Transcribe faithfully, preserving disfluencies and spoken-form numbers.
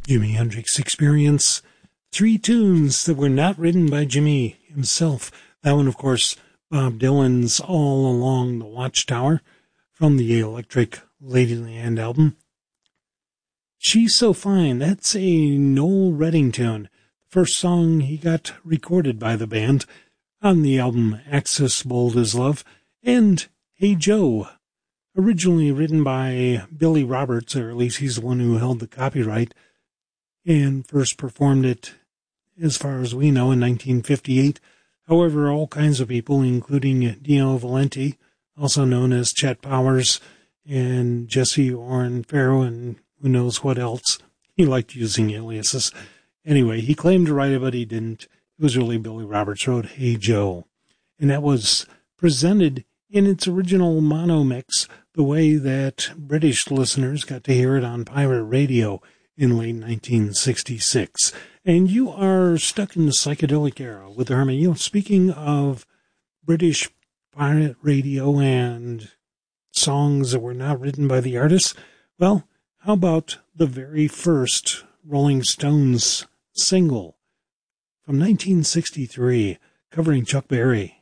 Jimi Hendrix Experience. Three tunes that were not written by Jimi himself. That one, of course, Bob Dylan's All Along the Watchtower from the Electric Ladyland album. She's So Fine, that's a Noel Redding tune. The first song he got recorded by the band on the album Axis Bold as Love. And Hey Joe, originally written by Billy Roberts, or at least he's the one who held the copyright, and first performed it, as far as we know, in nineteen fifty-eight. However, all kinds of people, including Dino Valenti, also known as Chet Powers, and Jesse Orrin Farrow, and who knows what else. He liked using aliases. Anyway, he claimed to write it, but he didn't. It was really Billy Roberts wrote Hey Joe. And that was presented in its original mono mix, the way that British listeners got to hear it on pirate radio in late nineteen sixty-six. And you are stuck in the psychedelic era with Herman. You know, speaking of British pirate radio and songs that were not written by the artists, well, how about the very first Rolling Stones single from nineteen sixty-three covering Chuck Berry?